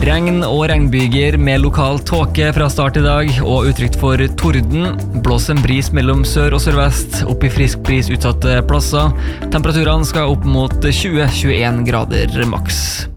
Regn og regnbyger med lokal tåke fra start i dag, og utrygt for torden. Blåser en bris mellom sør og sørvest, opp i frisk bris utsatte plasser. Temperaturene skal opp mot 20-21 grader maks.